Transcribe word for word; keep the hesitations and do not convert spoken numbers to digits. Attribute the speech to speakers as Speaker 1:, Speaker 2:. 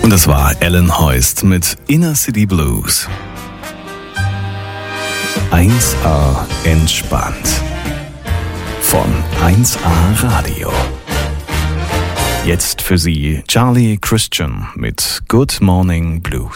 Speaker 1: Und das war Alan Heust mit Inner City Blues. eins A entspannt. Von eins A Radio. Jetzt für Sie Charlie Christian mit Good Morning Blues.